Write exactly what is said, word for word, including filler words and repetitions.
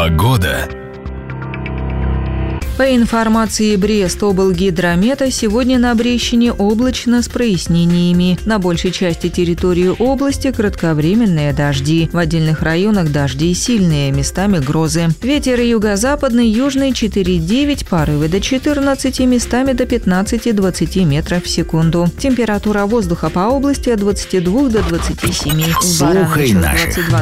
Погода. По информации Брест-облгидромета, сегодня на Брещине облачно с прояснениями. На большей части территории области кратковременные дожди. В отдельных районах дожди сильные, местами грозы. Ветер юго-западный, южный четыре девять, порывы до четырнадцати, местами до пятнадцати-двадцати метров в секунду. Температура воздуха по области от двадцати двух до двадцати семи. Слухай наших.